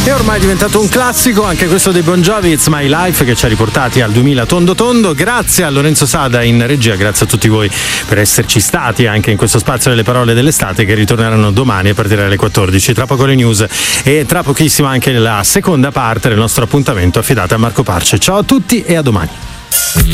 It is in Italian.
È ormai diventato un classico anche questo dei Bon Jovi, It's My Life, che ci ha riportati al 2000 tondo tondo. Grazie a Lorenzo Sada in regia, grazie a tutti voi per esserci stati anche in questo spazio delle parole dell'estate, che ritorneranno domani a partire dalle 14. Tra poco le news e tra pochissimo anche la seconda parte del nostro appuntamento affidata a Marco Parce. Ciao a tutti e a domani.